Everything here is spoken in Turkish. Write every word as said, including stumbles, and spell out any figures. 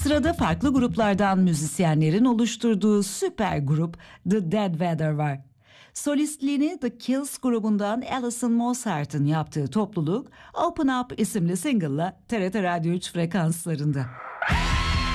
Sırada farklı gruplardan müzisyenlerin oluşturduğu süper grup The Dead Weather var. Solistliğini The Kills grubundan Alison Moshart'ın yaptığı topluluk Open Up isimli single'la T R T Radyo üç frekanslarında.